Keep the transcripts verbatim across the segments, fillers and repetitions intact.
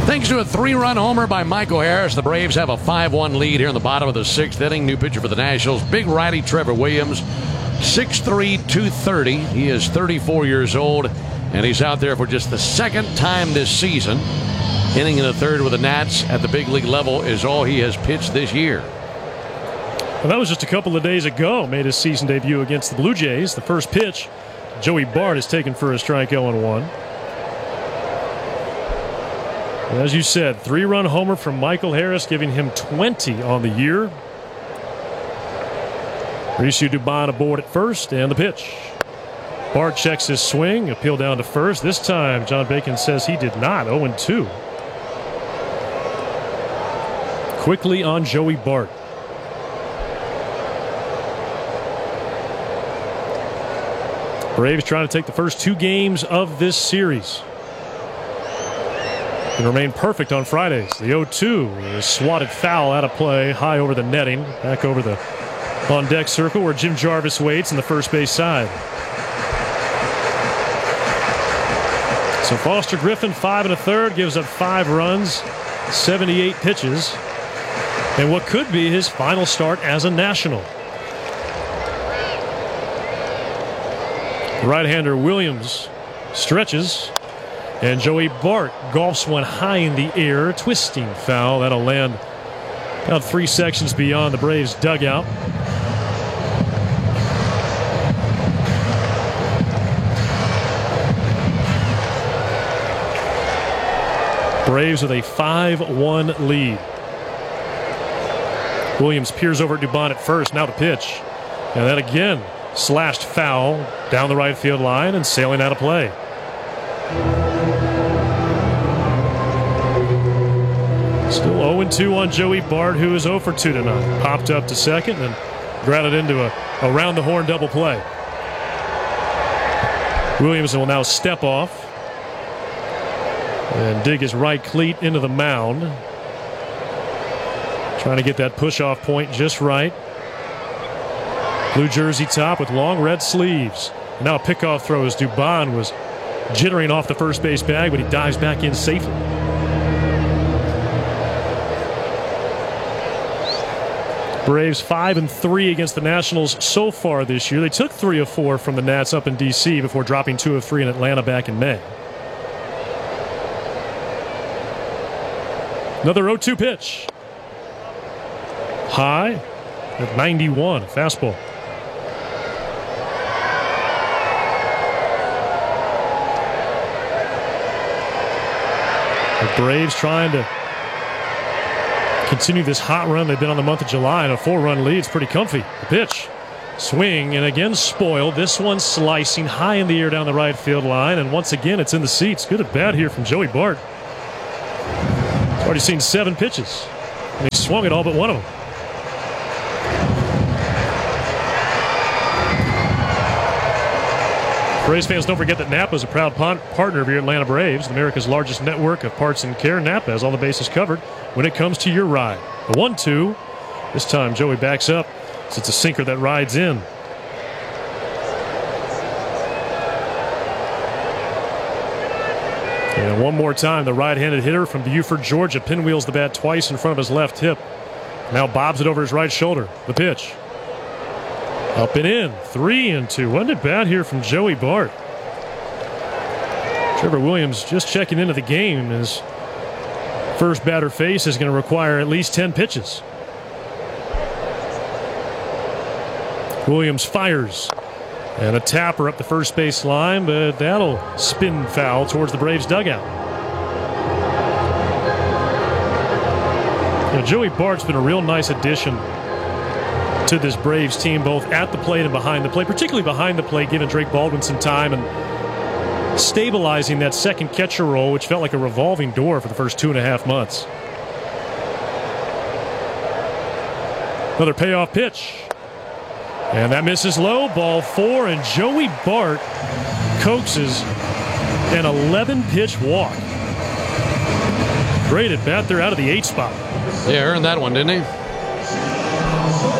Thanks to a three-run homer by Michael Harris, the Braves have a five one lead here in the bottom of the sixth inning. New pitcher for the Nationals, big righty Trevor Williams, six three, two thirty. He is thirty-four years old, and he's out there for just the second time this season. Inning in the third with the Nats at the big league level is all he has pitched this year. Well, that was just a couple of days ago. Made his season debut against the Blue Jays. The first pitch, Joey Bart is taken for a strike, oh and one. As you said, three-run homer from Michael Harris, giving him twenty on the year. Mauricio Dubon aboard at first, and the pitch. Bart checks his swing, appeal down to first. This time, John Bacon says he did not, oh and two. Quickly on Joey Bart. Braves trying to take the first two games of this series and remain perfect on Fridays. The oh two is swatted foul out of play, high over the netting, back over the on-deck circle where Jim Jarvis waits in the first base side. So Foster Griffin, five and a third, gives up five runs, seventy-eight pitches, and what could be his final start as a National. Right-hander Williams stretches, and Joey Bart golfs one high in the air, twisting foul. That'll land about three sections beyond the Braves' dugout. Braves with a five one lead. Williams peers over at Dubon at first. Now the pitch. And that again slashed foul down the right field line and sailing out of play. Still oh and two on Joey Bart, who is oh for two tonight. Popped up to second and grounded into a around the horn double play. Williams will now step off and dig his right cleat into the mound. Trying to get that push-off point just right. Blue jersey top with long red sleeves. Now a pickoff throw as Dubon was jittering off the first base bag, but he dives back in safely. Braves five and three against the Nationals so far this year. They took three of four from the Nats up in D C before dropping two of three in Atlanta back in May. Another oh two pitch. High at ninety-one, fastball. The Braves trying to continue this hot run they've been on the month of July, and a four-run lead. It's pretty comfy. The pitch. Swing, and again spoiled. This one slicing high in the air down the right field line, and once again it's in the seats. Good at bat here from Joey Bart. He's already seen seven pitches, and he swung at all but one of them. Braves fans, don't forget that Napa is a proud partner of your Atlanta Braves, America's largest network of parts and care. Napa has all the bases covered when it comes to your ride. The one two. This time Joey backs up, so it's a sinker that rides in. And one more time, the right-handed hitter from Buford, Georgia, pinwheels the bat twice in front of his left hip. Now bobs it over his right shoulder. The pitch. Up and in, three and two. Wasn't it bad here from Joey Bart? Trevor Williams just checking into the game. His first batter face is going to require at least ten pitches. Williams fires. And a tapper up the first base line, but that'll spin foul towards the Braves dugout. You know, Joey Bart's been a real nice addition to this Braves team, both at the plate and behind the plate, particularly behind the plate, giving Drake Baldwin some time and stabilizing that second catcher role, which felt like a revolving door for the first two and a half months. Another payoff pitch. And that misses low, ball four, and Joey Bart coaxes an eleven pitch walk. Great at bat there out of the eight spot. Yeah, earned that one, didn't he?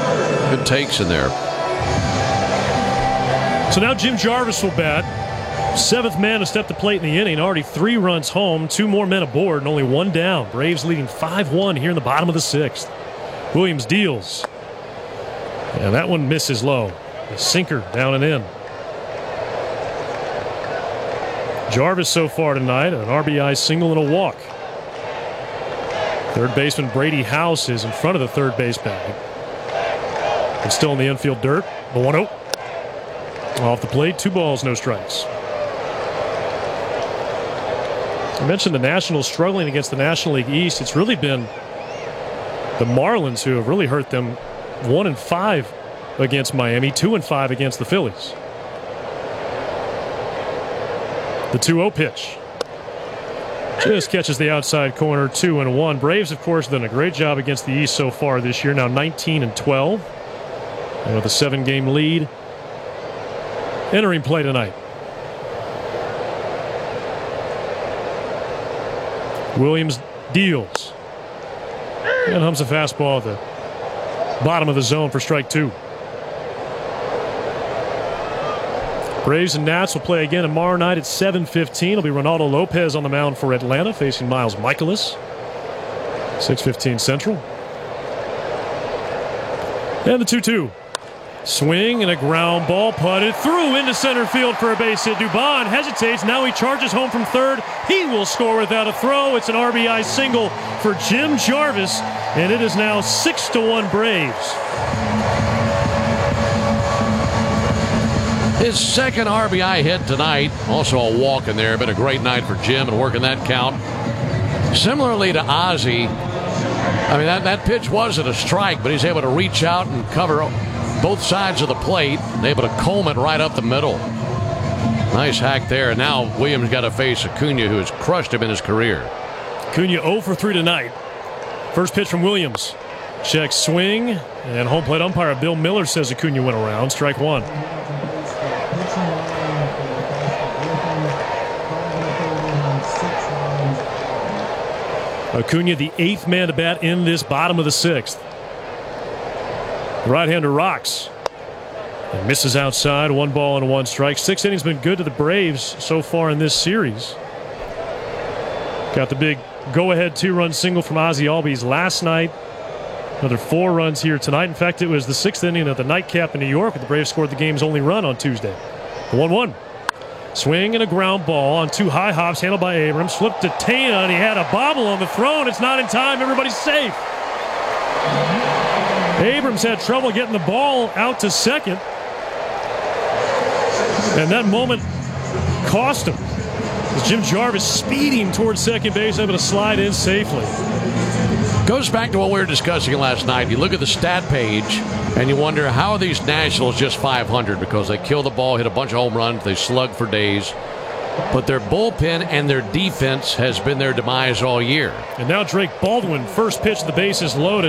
Good takes in there. So now Jim Jarvis will bat. Seventh man to step the plate in the inning. Already three runs home, two more men aboard, and only one down. Braves leading five one here in the bottom of the sixth. Williams deals. And that one misses low. A sinker down and in. Jarvis so far tonight, an R B I single and a walk. Third baseman Brady House is in front of the third base bag. And still in the infield dirt. The one oh. Off the plate, two balls, no strikes. I mentioned the Nationals struggling against the National League East. It's really been the Marlins who have really hurt them. One and five against Miami, two and five against the Phillies. The two oh pitch. Just catches the outside corner, two and one. Braves, of course, done a great job against the East so far this year. Now nineteen and twelve. And with a seven-game lead. Entering play tonight. Williams deals. And humps a fastball at the bottom of the zone for strike two. Braves and Nats will play again tomorrow night at seven fifteen. It'll be Ronaldo Lopez on the mound for Atlanta facing Miles Michaelis. six fifteen Central. And the two two. Swing and a ground ball putted through into center field for a base hit. Dubon hesitates. Now he charges home from third. He will score without a throw. It's an R B I single for Jim Jarvis, and it is now six to one Braves. His second R B I hit tonight. Also a walk in there. Been a great night for Jim and working that count. Similarly to Ozzie, I mean, that, that pitch wasn't a strike, but he's able to reach out and cover both sides of the plate, and able to comb it right up the middle. Nice hack there. And now Williams got to face Acuna, who has crushed him in his career. Acuna oh for three tonight. First pitch from Williams. Check swing, and home plate umpire Bill Miller says Acuna went around. Strike one. Acuna, the eighth man to bat in this bottom of the sixth. The right-hander rocks and misses outside. One ball and one strike. Six innings been good to the Braves so far in this series. Got the big go-ahead two-run single from Ozzie Albies last night. Another four runs here tonight. In fact, it was the sixth inning of the nightcap in New York, but the Braves scored the game's only run on Tuesday. The one one. Swing and a ground ball on two high hops handled by Abrams. Flipped to Tena, and he had a bobble on the throw, and it's not in time. Everybody's safe. Abrams had trouble getting the ball out to second. And that moment cost him. As Jim Jarvis speeding towards second base, able to slide in safely. Goes back to what we were discussing last night. You look at the stat page, and you wonder, how are these Nationals just five hundred? Because they kill the ball, hit a bunch of home runs, they slug for days. But their bullpen and their defense has been their demise all year. And now Drake Baldwin, first pitch, the bases loaded.